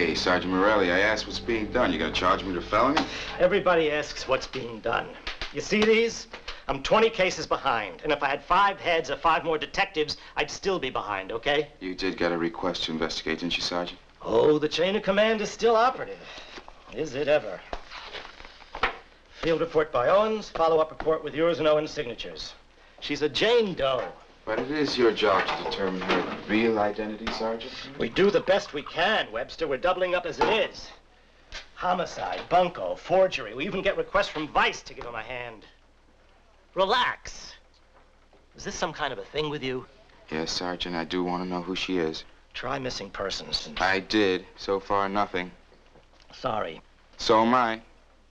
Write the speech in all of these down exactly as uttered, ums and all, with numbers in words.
Hey, Sergeant Morelli, I asked what's being done. You gonna charge me with a felony? Everybody asks what's being done. You see these? I'm twenty cases behind, and if I had five heads or five more detectives, I'd still be behind, okay? You did get a request to investigate, didn't you, Sergeant? Oh, the chain of command is still operative. Is it ever? Field report by Owens, follow-up report with yours and Owens' signatures. She's a Jane Doe. But it is your job to determine her real identity, Sergeant. We do the best we can, Webster. We're doubling up as it is. Homicide, bunco, forgery. We even get requests from Vice to give him a hand. Relax. Is this some kind of a thing with you? Yes, Sergeant, I do want to know who she is. Try missing persons. And... I did. So far, nothing. Sorry. So am I.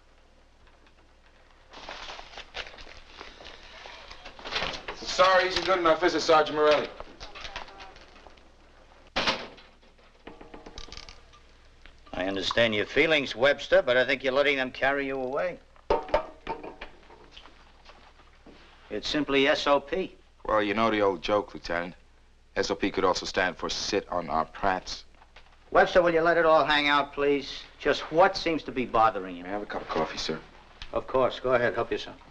Sorry isn't good enough, is it, Sergeant Morelli? I understand your feelings, Webster, but I think you're letting them carry you away. It's simply S O P. Well, you know the old joke, Lieutenant. S O P could also stand for sit on our prats. Webster, will you let it all hang out, please? Just what seems to be bothering you? May I have a cup of coffee, sir? Of course. Go ahead. Help yourself.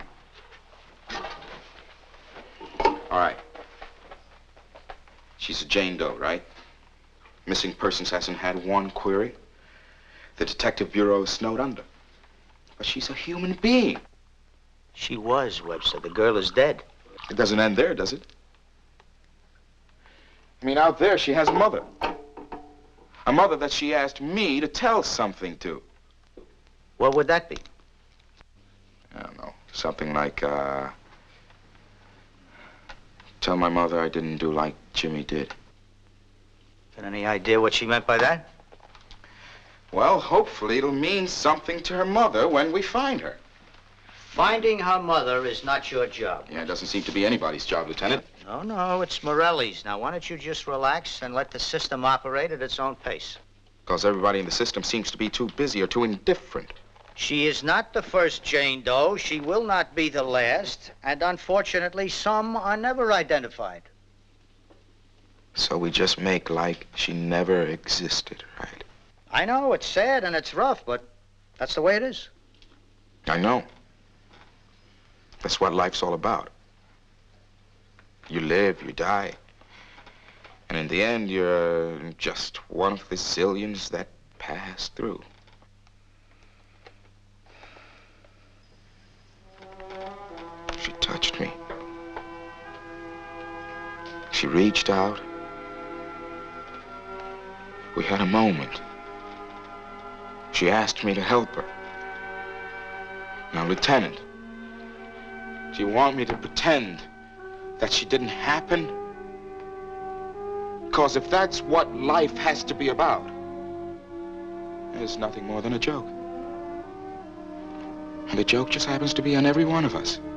All right. She's a Jane Doe, right? Missing persons hasn't had one query. The Detective Bureau is snowed under. But she's a human being. She was, Webster. The girl is dead. It doesn't end there, does it? I mean, out there, she has a mother. A mother that she asked me to tell something to. What would that be? I don't know. Something like, uh... tell my mother I didn't do like Jimmy did. Got any idea what she meant by that? Well, hopefully it'll mean something to her mother when we find her. Finding her mother is not your job. Yeah, it doesn't seem to be anybody's job, Lieutenant. No, no, it's Morelli's. Now, why don't you just relax and let the system operate at its own pace? Because everybody in the system seems to be too busy or too indifferent. She is not the first Jane Doe. She will not be the last. And unfortunately, some are never identified. So we just make like she never existed, right? I know, it's sad and it's rough, but that's the way it is. I know. That's what life's all about. You live, you die. And in the end, you're just one of the zillions that pass through. She touched me. She reached out. We had a moment. She asked me to help her. Now, Lieutenant, do you want me to pretend that she didn't happen? Because if that's what life has to be about, it's nothing more than a joke. And the joke just happens to be on every one of us.